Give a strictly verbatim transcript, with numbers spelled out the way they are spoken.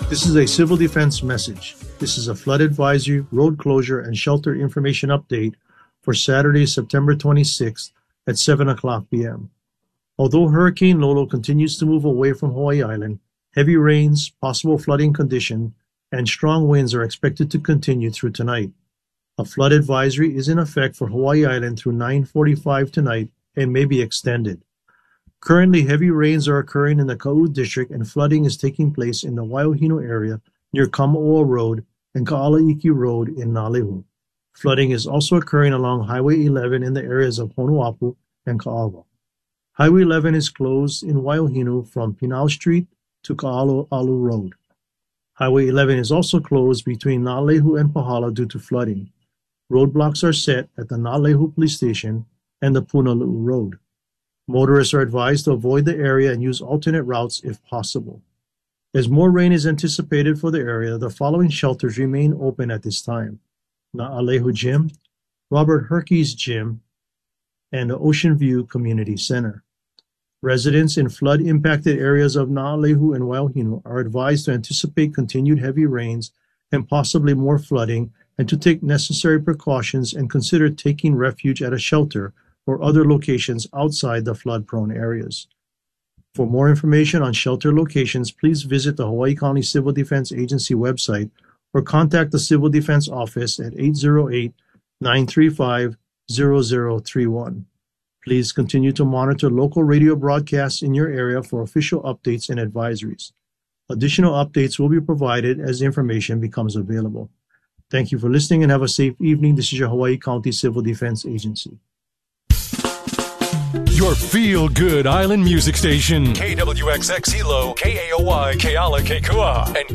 This is a civil defense message. This is a flood advisory, road closure, and shelter information update for Saturday, September twenty-sixth at seven o'clock p.m. Although Hurricane Lolo continues to move away from Hawaii Island, heavy rains, possible flooding condition, and strong winds are expected to continue through tonight. A flood advisory is in effect for Hawaii Island through nine forty-five tonight and may be extended. Currently, heavy rains are occurring in the Ka'u district and flooding is taking place in the Waiahinu area near Kamaoa Road and Ka'alaiki Road in Nalehu. Flooding is also occurring along Highway eleven in the areas of Honuapu and Ka'awa. Highway eleven is closed in Waiahinu from Pinau Street to Ka'alu'alu Road. Highway eleven is also closed between Nalehu and Pahala due to flooding. Roadblocks are set at the Nalehu Police Station and the Punalu'u Road. Motorists are advised to avoid the area and use alternate routes if possible. As more rain is anticipated for the area, the following shelters remain open at this time: Na'alehu Gym, Robert Herkes Gym, and the Ocean View Community Center. Residents in flood-impacted areas of Na'alehu and Waiahinu are advised to anticipate continued heavy rains and possibly more flooding and to take necessary precautions and consider taking refuge at a shelter or other locations outside the flood-prone areas. For more information on shelter locations, please visit the Hawaii County Civil Defense Agency website or contact the Civil Defense Office at eight zero eight, nine three five, zero zero three one. Please continue to monitor local radio broadcasts in your area for official updates and advisories. Additional updates will be provided as information becomes available. Thank you for listening and have a safe evening. This is your Hawaii County Civil Defense Agency. Your feel-good island music station. K W X X Hilo, K A O Y, Keala, Kekua, and